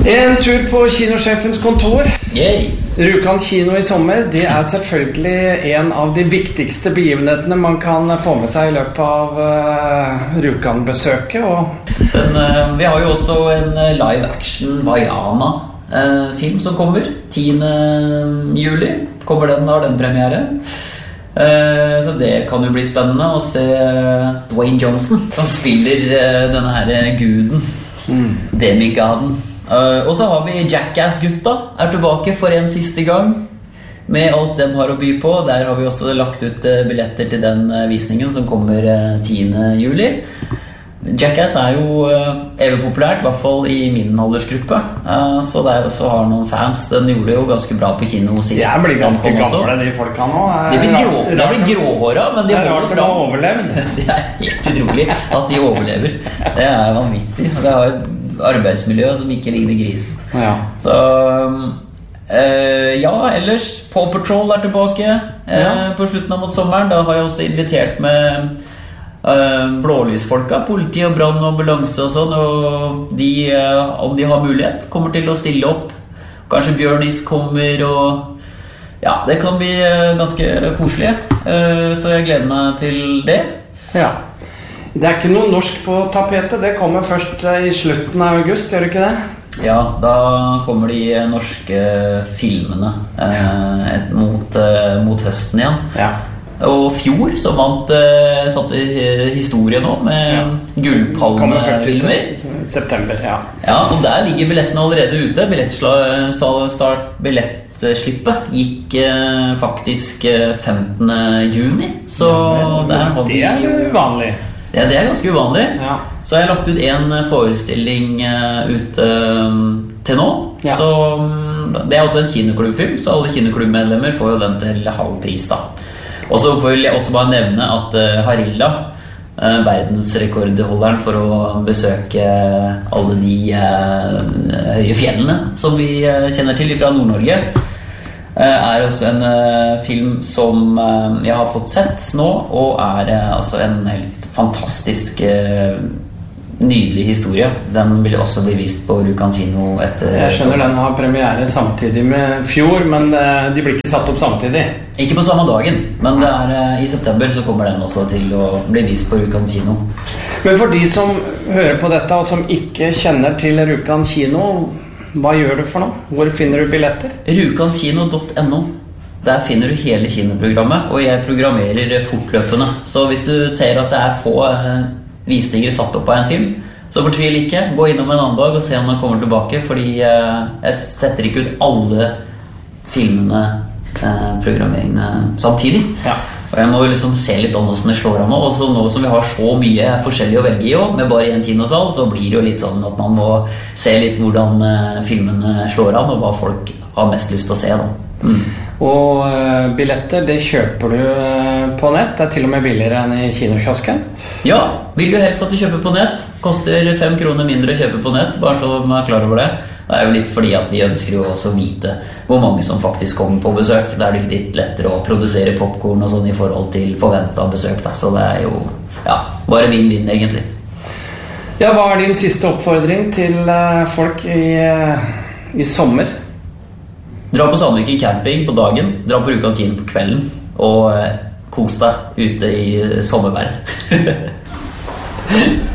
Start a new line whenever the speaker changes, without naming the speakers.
En tur på kinosjefens kontor.
Yay.
Rjukan kino I sommer, det selvfølgelig en av de viktigste begivenhetene man kan få med seg I løpet av Rjukan-besøket.
Vi har jo også en live action Vaiana-film som kommer 10. juli. Har den premiere. Så det kan jo bli spennende å se Dwayne Johnson som spiller denne her guden, demigaden. Og så har vi Jackass-gutta tilbake for en siste gang med alt de har å by på. Der har vi også lagt ut billetter til den visningen som kommer 10. juli. Jackass jo evig populært, I hvert fall I min aldersgruppe. Så der også har noen fans. Den gjorde jo ganske bra på kino sist.
Jeg blir ganske gamle, de folka nå.
De blir gråhåret, men de holder fram.
Overlevd.
Det helt utrolig at de overlever. Det vanvittig. Det har et arbeidsmiljø som ikke ligner grisen.
Ja.
Så ellers Paw Patrol tilbake på slutten av mot sommeren. Da har jeg også invitert med blålysfolka, politi og brann og ambulanse og sånn, og de, om de har mulighet, kommer til å stille opp. Kanskje Bjørnis kommer, og ja, det kan bli ganske koselig, så jeg gleder meg til det.
Ja. Det ikke noe norsk på tapetet, det kommer først I slutten av august, gjør det ikke det?
Ja, da kommer de norske filmene mot høsten igjen.
Ja.
Og Fjord, som satt I historien nå, med gullpalmefilmer.
September, ja.
Ja, og der ligger billettene allerede ute. Billettslippet gikk faktisk 15. juni. Så der har vi
jo uvanlig.
Ja, det ganske uvanlig.
Ja.
Så jeg har lagt ut en forestilling ute til nå.
Ja.
Så det også en kinoklubbfilm, så alle kinoklubbmedlemmer får jo den til halv pris da. Og så vil jeg også bare nevne at Harilla, verdensrekordholderen for å besøke alle de høye fjellene som vi kjenner til fra Nord-Norge, også en film som jeg har fått sett nå, og altså en helt fantastisk nydelig historie. Den vil også bli vist på Rjukan kino etter. Jeg
skjønner den har premiere samtidig med Fjord, men de blir ikke satt opp samtidig.
Ikke på samme dagen, men det I september så kommer den også til å bli vist på Rjukan kino.
Men for de som hører på dette og som ikke kjenner til Rjukan kino, hva gjør du for noe? Hvor finner du billetter?
Rjukankino.no. Der finner du hele kinoprogrammet, og jeg programmerer fortløpende. Så hvis du ser at det få visninger satt opp av en film, så fortvil ikke. Gå innom en annen dag og se om den kommer tilbake, fordi jeg setter ikke ut alle filmene, programmeringene samtidig. Ja. Og jeg må liksom se litt om hvordan det slår an nå. Og så nå som vi har så mye forskjellig å velge I også, med bare en kinosal, så blir det jo litt sånn at man må se litt hvordan filmene slår an, og hva folk har mest lyst til å se da.
Og billetter, det kjøper du på nett. Det til og med billigere enn I kinokiosken.
Ja, vil du helst at du kjøper på nett? Koster 5 kroner mindre å kjøpe på nett, bare så man klar over det. Det jo litt fordi at vi ønsker jo også å vite hvor mange som faktisk kommer på besøk. Det det litt lettere å produsere popcorn og sånn I forhold til forventet besøk da. Så det jo, ja, bare vinn-vinn egentlig.
Ja, hva din siste oppfordring til folk I sommer?
Dra på Sandviken camping på dagen, dra på Rjukan kino på kvelden, og kos deg ute I sommervær.